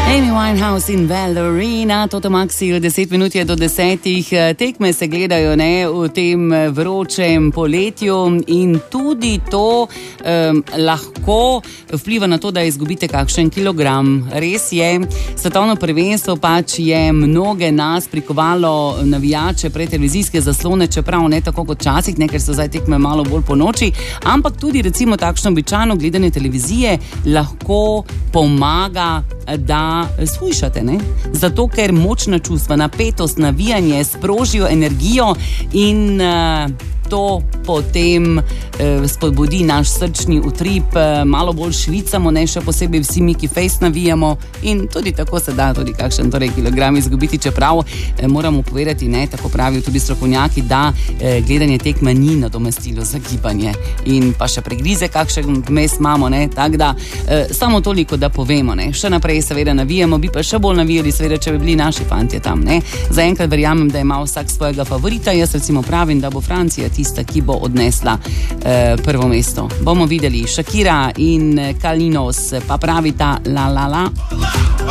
Amy Winehouse in Ballerina, Toto Maxi, 10 minut je do 10. Tekme se gledajo v tem vročem poletju in tudi to lahko vpliva na to, da izgubite kakšen kilogram. Res je, svetovno prvenstvo pač je mnoge nas prikovalo navijače pred televizijske zaslone, čeprav ne tako kot časih, ker so zdaj tekme malo bolj po noči, ampak tudi recimo takšno običajno gledanje televizije lahko pomaga, da shujšate, ne? Zato, ker močna čustva, napetost, navijanje sprožijo energijo in to potem spodbudi naš srčni utrip, malo bolj švicamo, ne, še posebej vsi mi, ki fejs navijamo, in tudi tako se da tudi kakšen kilogram izgubiti, čeprav moramo povedati, ne, tako pravijo tudi strokovnjaki, da gledanje tekme ni nadomestilo za gibanje in pa še pregrize kakšen vmes imamo, ne, tako da samo toliko, da povemo, ne, še naprej seveda navijamo, bi pa še bolj navijali seveda, če bi bili naši fantje tam, ne. Zaenkrat verjamem, da ima vsak svojega favorita, jaz recimo pravim, da bo Francija tista, ki bo odnesla prvo mesto. Bomo videli. Shakira in Kalinos pa pravita la la la.